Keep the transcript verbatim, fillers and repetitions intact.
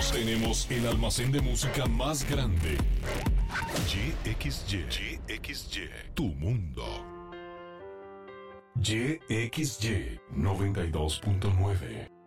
Tenemos el almacén de música más grande. Y X Y. Y X Y. Tu mundo. Y X Y noventa y dos punto nueve.